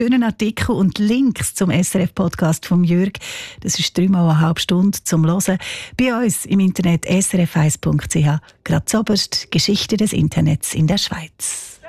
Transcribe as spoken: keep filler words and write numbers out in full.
Schönen Artikel und Links zum S R F-Podcast von Jürg. Das ist dreimal eine halbe Stunde zum Hören. Bei uns im Internet s r f eins punkt c h. Gerade zuoberst Geschichte des Internets in der Schweiz.